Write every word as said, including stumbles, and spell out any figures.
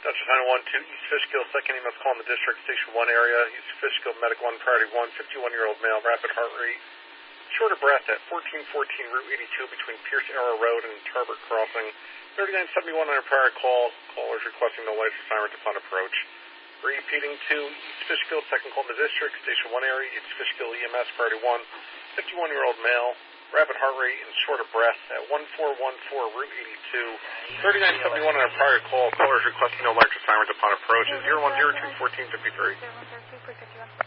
Dutchess nine one two, East Fishkill, second E M S call in the district, station one area, East Fishkill, medic one, priority one, fifty-one-year-old male, rapid heart rate, short of breath at fourteen fourteen Route eighty-two between Pierce Arrow Road and Tarbert Crossing, thirty-nine seventy-one on a prior call, callers requesting no lights or sirens upon approach. Repeating to East Fishkill, second call in the district, station one area, East Fishkill E M S, priority one, fifty-one-year-old male, rapid heart rate and short of breath at one four one four Route eighty-two, thirty-nine seventy-one on a prior call, callers requesting no lights or sirens upon approach is zero one zero two one four five three.